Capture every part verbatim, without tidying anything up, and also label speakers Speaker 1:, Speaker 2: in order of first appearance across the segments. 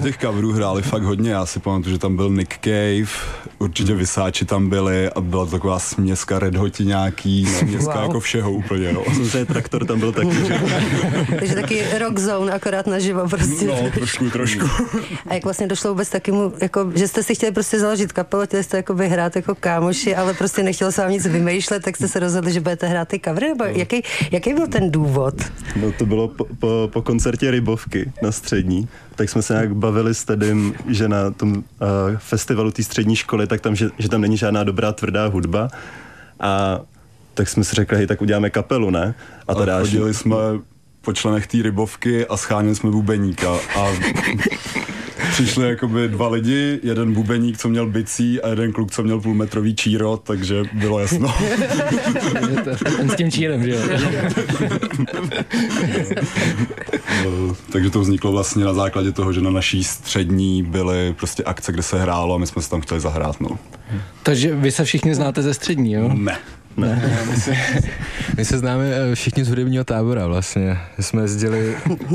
Speaker 1: jsme těch coverů hráli fakt hodně, já si pamatuju, že tam byl Nick Cave, určitě Vysáči tam byli a byla to taková směska Red Hoti nějaký, směska wow. jako všeho úplně, no.
Speaker 2: Myslím, Traktor tam byl taky, že?
Speaker 3: Takže taky rock zone, akorát naživo prostě.
Speaker 1: No, trošku, trošku.
Speaker 3: A jak vlastně došlo vůbec takému, jako, že jste si chtěli prostě založit kapelu, chtěli jste jako hrát jako kámoši, ale prostě nechtělo se vám nic vymýšlet, tak jste se rozhodli, že budete hrát ty covery, nebo no. jaký, jaký byl ten důvod?
Speaker 2: No to bylo po, po, po koncertě Rybovky na střední, tak jsme se nějak bavili s Tedym, že na tom uh, festivalu té střední školy, tak tam, že, že tam není žádná dobrá tvrdá hudba a tak jsme si řekli, hej, tak uděláme kapelu, ne?
Speaker 1: A, a chodili jsme po členech té Rybovky a scháněli jsme bubeníka a přišli jakoby dva lidi, jeden bubeník, co měl bicí a jeden kluk, co měl půlmetrový číro, takže bylo jasno.
Speaker 4: Ten s tím čírem, že jo?
Speaker 1: No, takže to vzniklo vlastně na základě toho, že na naší střední byly prostě akce, kde se hrálo a my jsme se tam chtěli zahrát, no.
Speaker 4: Takže vy se všichni znáte ze střední, jo?
Speaker 1: Ne.
Speaker 5: Ne. ne my, se, my se známe všichni z hudebního tábora vlastně. My jsme jezdili...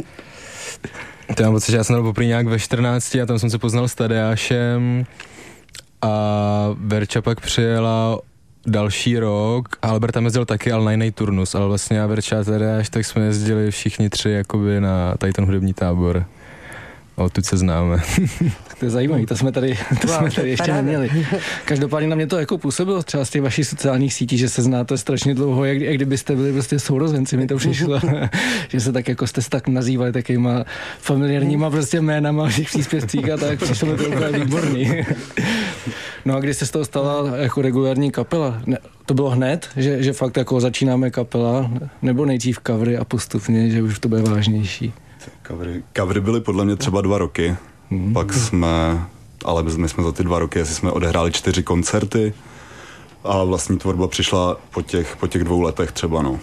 Speaker 5: To mám pocit, že já jsem byl poprvé nějak ve čtrnácti a tam jsem se poznal s Tadeášem a Verča pak přijela další rok a Albert tam jezdil taky, ale na jiný turnus, ale vlastně já, Verča a Tadeáš, tak jsme jezdili všichni tři jakoby na tady ten hudební tábor. A odtud se známe.
Speaker 4: To je zajímavé, to jsme tady, to wow, jsme tady ještě
Speaker 3: paráda.
Speaker 4: neměli. Každopádně na mě to jako působilo třeba z těch vašich sociálních sítí, že se znáte strašně dlouho, jak, jak kdybyste byli prostě sourozenci, mi to přišlo, že se tak jako jste se tak nazývali takýma familiárníma prostě jménama v těch příspěvcích a tak, přišlo mi to úplně výborný. No a když se z toho stala jako regulární kapela, ne, to bylo hned, že, že fakt jako začínáme kapela, nebo nejdřív covery a postupně, že už to bude vážnější?
Speaker 1: Covery, covery byly podle mě třeba dva roky, mm. pak jsme, ale my jsme za ty dva roky, jestli jsme odehráli čtyři koncerty a vlastní tvorba přišla po těch, po těch dvou letech třeba, no.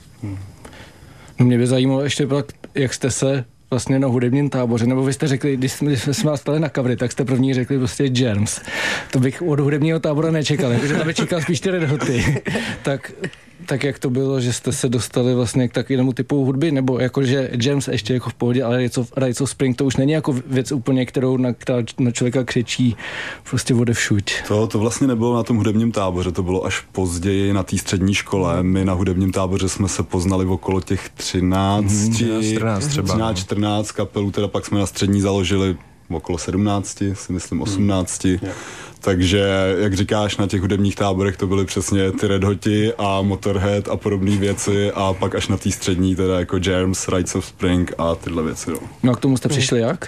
Speaker 4: No mě by zajímalo ještě pak, jak jste se vlastně na hudebním táboře, nebo vy jste řekli, když jsme, když jsme vás stali na covery, tak jste první řekli prostě Germs. To bych od hudebního tábora nečekal, protože tam bych čekal spíš ty Red Hoty. tak, tak jak to bylo, že jste se dostali vlastně k takovému typu hudby, nebo jakože Germs ještě jako v pohodě, ale Rites of Spring to už není jako věc úplně, kterou na, která na člověka křičí prostě odevšuť.
Speaker 1: To, to vlastně nebylo na tom hudebním táboře, to bylo až později na té střední škole. My na hudebním táboře jsme se poznali v okolo těch třinácti,
Speaker 5: čtrnáct třeba.
Speaker 1: třináct, čtrnáct kapelů, teda pak jsme na střední založili v okolo sedmnácti, si myslím osmnácti. Hmm. Takže, jak říkáš, na těch hudebních táborech to byly přesně ty Red Hoti a Motorhead a podobné věci a pak až na té střední teda jako Germs, Rites of Spring a tyhle věci. No,
Speaker 4: no a k tomu jste přišli jak?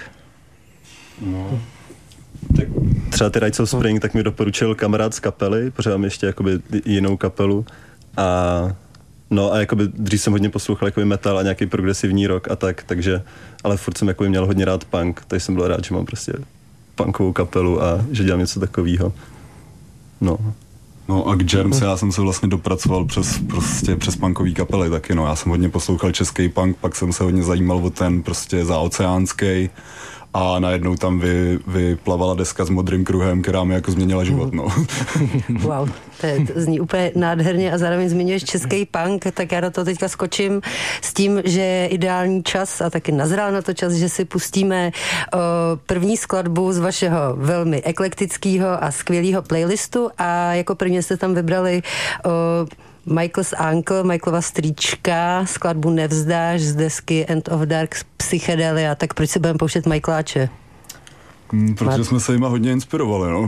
Speaker 2: No, tak třeba ty Rites of Spring tak mi doporučil kamarád z kapely, protože mám ještě jakoby jinou kapelu a no a jakoby dřív jsem hodně poslouchal jakoby metal a nějaký progresivní rock a tak, takže, ale furt jsem jakoby měl hodně rád punk, takže jsem byl rád, že mám prostě punkovou kapelu a že dělám něco takového. No.
Speaker 1: No a k Germs já jsem se vlastně dopracoval přes, prostě přes punkový kapely taky, no. Já jsem hodně poslouchal český punk, pak jsem se hodně zajímal o ten prostě zaoceánský a najednou tam vy, vyplavala deska s Modrým kruhem, která mi jako změnila život, no.
Speaker 3: Wow, to, je, to zní úplně nádherně a zároveň zmiňuješ český punk, tak já do toho teďka skočím s tím, že je ideální čas a taky nazrál na to čas, že si pustíme o, první skladbu z vašeho velmi eklektického a skvělého playlistu a jako první jste tam vybrali o, Michael's Uncle, Michaelova strýčka, skladbu Nevzdáš z desky End of Dark Psychedelia, tak proč si budeme pouštět Michaeláče?
Speaker 1: Hmm, protože Má... jsme se jima hodně inspirovali, no.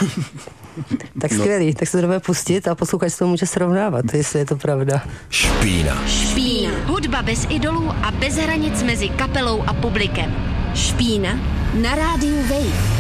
Speaker 3: Tak skvělý, no. Tak se to jdeme pustit a posluchač se to může srovnávat, jestli je to pravda.
Speaker 6: Špína.
Speaker 7: Špína. Hudba bez idolů a bez hranic mezi kapelou a publikem. Špína na rádiu Wave.